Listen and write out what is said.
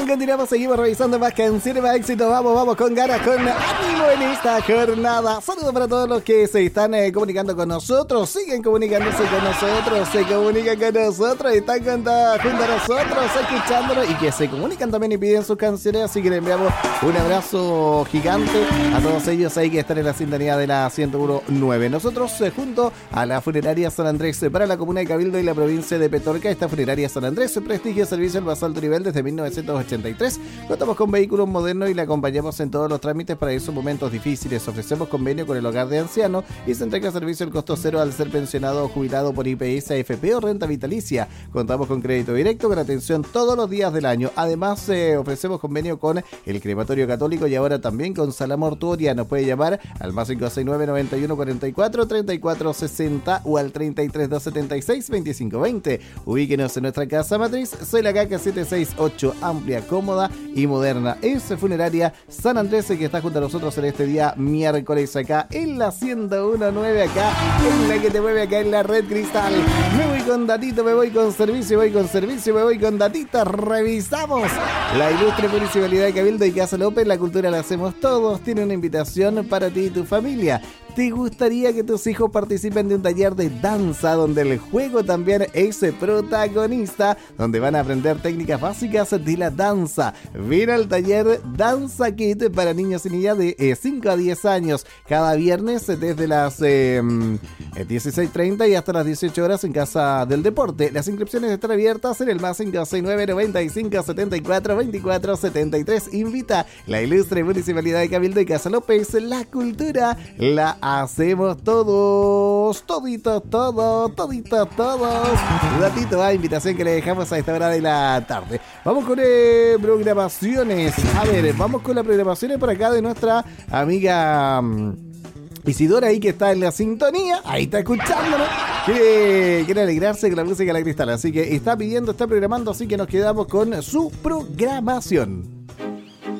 continuamos, seguimos revisando más canciones, más éxitos. Vamos con ganas, con ánimo en esta jornada. Saludos para todos los que se están comunicando con nosotros. Siguen comunicándose con nosotros, se comunican con nosotros, están junto a nosotros, escuchándonos y que se comunican también y piden sus canciones. Así que le enviamos un abrazo gigante a todos ellos ahí que están en la sintonía de la 101.9. Nosotros junto a la Funeraria San Andrés para la comuna de Cabildo y la provincia de Petorca. Esta Funeraria San Andrés prestigio servicio al más alto nivel desde 1983. Contamos con vehículos modernos y le acompañamos en todos los trámites para esos momentos difíciles. Ofrecemos convenio con el hogar de ancianos y se entrega servicio al costo cero al ser pensionado o jubilado por IPS, AFP o renta vitalicia. Contamos con crédito directo con atención todos los días del año. Además ofrecemos convenio con el Crematorio Católico y ahora también con Sala Mortuoria. Nos puede llamar al más 569 91 44 34 60 o al 33 276 25 20. Ubíquenos en nuestra casa matriz. Soy la CACA 768, amplia, cómoda y moderna. Es Funeraria San Andrés que está junto a nosotros en este día miércoles acá en la 101.9, acá en la que te mueve acá en la red cristal. Me voy con datito, me voy con servicio, me voy con datita. Revisamos la ilustre municipalidad de Cabildo y Casa López. La cultura la hacemos todos. Tiene una invitación para ti y tu familia. ¿Te gustaría que tus hijos participen de un taller de danza donde el juego también es protagonista, donde van a aprender técnicas básicas de la danza? Ven al taller Danza Kit para niños y niñas de 5 a 10 años, cada viernes desde las 16:30 y hasta las 18 horas en Casa del Deporte. Las inscripciones están abiertas en el más 569 95 74 24 73. Invita la ilustre municipalidad de Cabildo y Casa López. La cultura la hacemos todos, toditos. Datito, invitación que le dejamos a esta hora de la tarde. Vamos con programaciones. A ver, vamos con las programaciones por acá de nuestra amiga Isidora ahí que está en la sintonía. Ahí está escuchándonos. Quiere alegrarse con la música de la cristal. Así que está programando, así que nos quedamos con su programación.